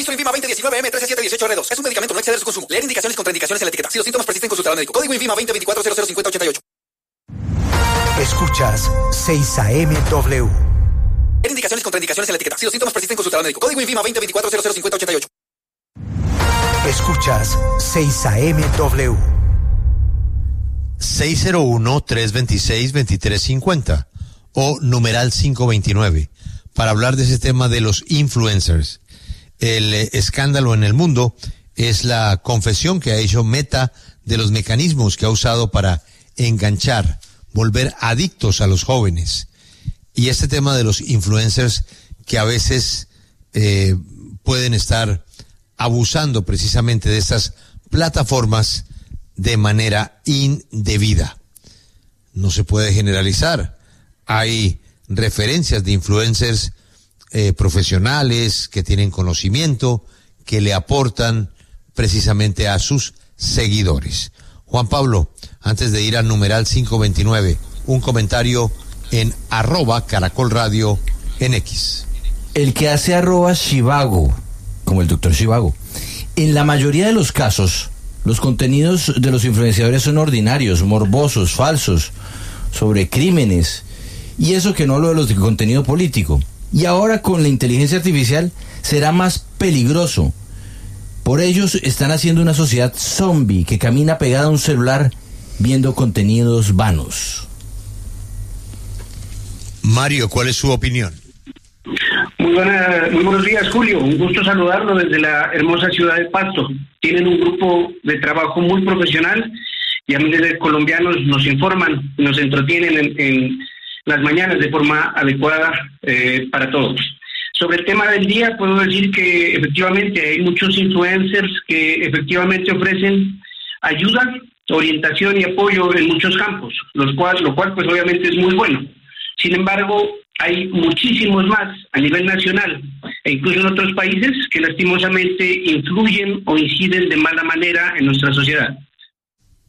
Registro INVIMA 2019M13718R2. Es un medicamento, no exceder su consumo. Leer indicaciones y contraindicaciones en la etiqueta. Si los síntomas persisten, consultar al médico. Código INVIMA 2024005088. Escuchas 6AMW. Leer indicaciones y contraindicaciones en la etiqueta. Si los síntomas persisten, consultar al médico. Código INVIMA 2024005088. Escuchas 6AMW. 601-326-2350 o numeral 529 para hablar de ese tema de los influencers. El escándalo en el mundo es la confesión que ha hecho Meta de los mecanismos que ha usado para enganchar, volver adictos a los jóvenes. Y este tema de los influencers que a veces pueden estar abusando precisamente de estas plataformas de manera indebida. No se puede generalizar. Hay referencias de influencers profesionales que tienen conocimiento, que le aportan precisamente a sus seguidores. Juan Pablo, antes de ir al numeral 529, un comentario en @Caracol Radio en X. El que hace @Shivago, como el doctor Shivago. En la mayoría de los casos, los contenidos de los influenciadores son ordinarios, morbosos, falsos, sobre crímenes, y eso que no hablo de los de contenido político. Y ahora con la inteligencia artificial será más peligroso. Por ellos están haciendo una sociedad zombie que camina pegada a un celular viendo contenidos vanos. Mario, ¿cuál es su opinión? Muy buenos días, Julio. Un gusto saludarlo desde la hermosa ciudad de Pasto. Tienen un grupo de trabajo muy profesional y a miles de colombianos nos informan, nos entretienen en las mañanas de forma adecuada para todos. Sobre el tema del día, puedo decir que efectivamente hay muchos influencers que efectivamente ofrecen ayuda, orientación y apoyo en muchos campos, lo cual pues obviamente es muy bueno. Sin embargo, hay muchísimos más a nivel nacional e incluso en otros países que lastimosamente influyen o inciden de mala manera en nuestra sociedad.